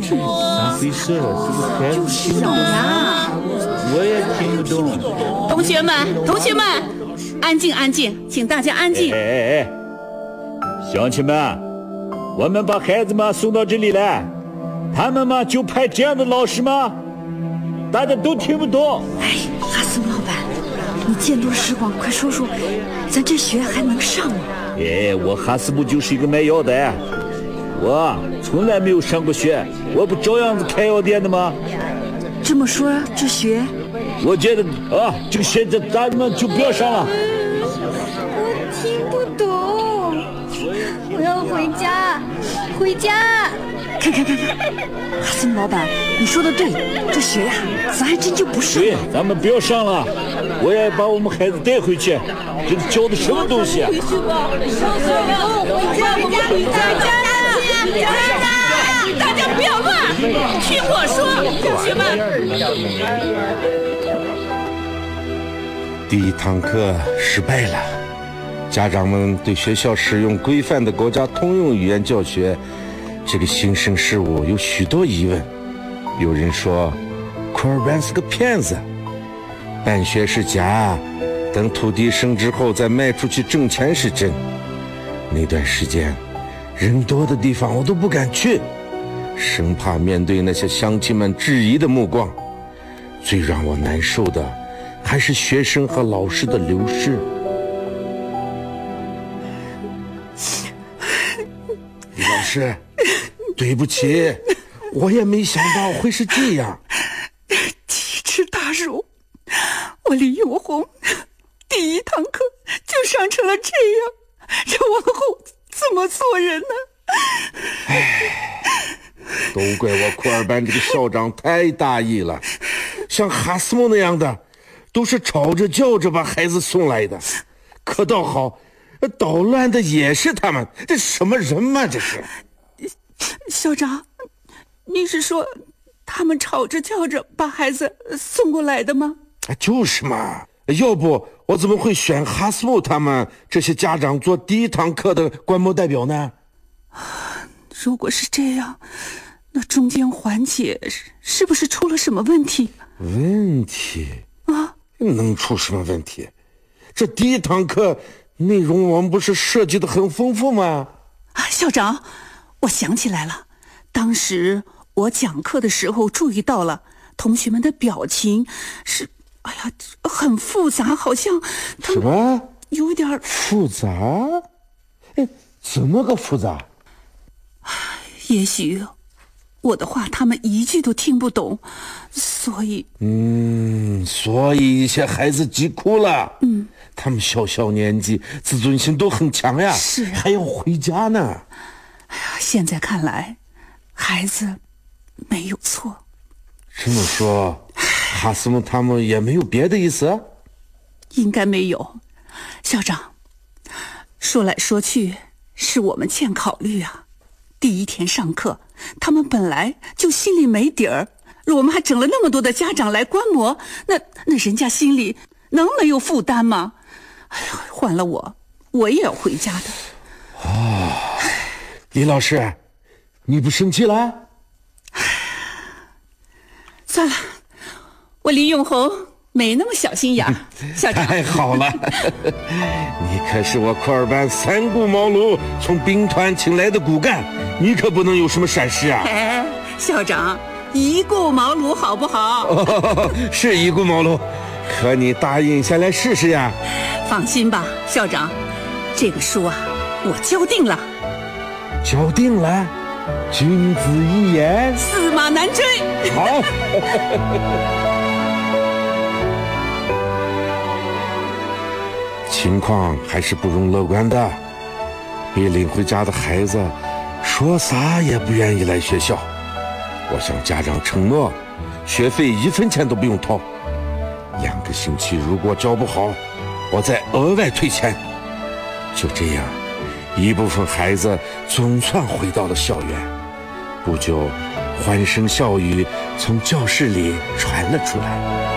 咋回事？这个孩子听不懂呀， 我也听不懂。 同学们，安静安静，请大家安静。 哎，乡亲们，我们把孩子们送到这里来，他们嘛就派这样的老师吗？大家都听不懂。 哎，哈斯姆老板，你见多识广，快说说，咱这学还能上吗？ 哎，我哈斯姆就是一个卖药的，我从来没有上过学，我不照样子开药店的吗？ 这么说，这学， 我觉得啊，这个学咱们就不要上了。 我听不懂，我要回家，回家。 看，哈斯姆老板，你说的对，这学呀，咱还真就不上了。 对，咱们不要上了，我也把我们孩子带回去。这教的什么东西啊？ 回家， 大家不要乱，听我说，同学们。 第一堂课失败了，家长们对学校使用规范的国家通用语言教学这个新生事物有许多疑问。有人说，库尔班是个骗子，办学是假，等土地升值后再卖出去挣钱是真。那段时间，人多的地方我都不敢去，生怕面对那些乡亲们质疑的目光。最让我难受的，还是学生和老师的流失。李老师，对不起，我也没想到会是这样。 奇耻大辱，我李永红第一堂课就上成了这样，这往后怎么做人呢？ 都怪我库尔班这个校长太大意了，像哈斯姆那样的都是吵着叫着把孩子送来的，可倒好，捣乱的也是他们，这什么人嘛这是？ 校长，你是说他们吵着叫着把孩子送过来的吗？ 就是嘛，要不我怎么会选哈斯姆他们这些家长做第一堂课的观摩代表呢？ 如果是这样，那中间环节是不是出了什么问题？ 问题啊？ 能出什么问题？这第一堂课内容我们不是设计得很丰富吗？ 校长，我想起来了，当时我讲课的时候注意到了同学们的表情是，哎呀，很复杂，好像他们什么有点复杂？哎，怎么个复杂？ 也许我的话他们一句都听不懂，所以所以一些孩子急哭了。他们小年纪自尊心都很强呀， 是啊， 还要回家呢。 哎呀，现在看来孩子没有错。 这么说，哈斯姆他们也没有别的意思？ 应该没有。校长，说来说去是我们欠考虑啊。第一天上课，他们本来就心里没底儿，我们还整了那么多的家长来观摩，那人家心里能没有负担吗？哎呀，换了我也要回家的。 李老师，你不生气了？ 算了，我李永红没那么小心眼。校长， 太好了，你可是我库尔班三顾茅庐从兵团请来的骨干，你可不能有什么闪失啊！ 哎，校长，一顾茅庐好不好？ 是一顾茅庐，可你答应下来试试呀？ 放心吧，校长，这个书啊，我交定了。 交定了，君子一言， 驷马难追。 好。情况还是不容乐观的，被领回家的孩子说啥也不愿意来学校。我向家长承诺，学费1分钱都不用掏，2个星期如果教不好，我再额外退钱。就这样，一部分孩子总算回到了校园。不久，欢声笑语从教室里传了出来。